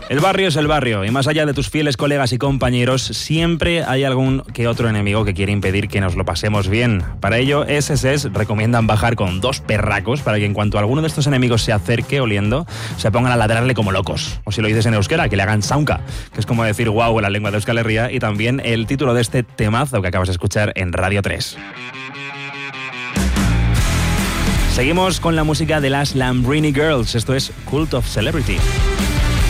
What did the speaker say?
El barrio es el barrio y más allá de tus fieles colegas y compañeros, siempre hay algún que otro enemigo que quiere impedir que nos lo pasemos bien. Para ello, SS recomiendan bajar con 2 perracos para que en cuanto alguno de estos enemigos se acerque oliendo, se pongan a ladrarle como locos. O si lo dices en euskera, que le hagan saunka, que es como decir guau en la lengua de Euskal Herria, y también el título de este temazo que acabas de escuchar en Radio 3. Seguimos con la música de las Lambrini Girls, esto es Cult of Celebrity.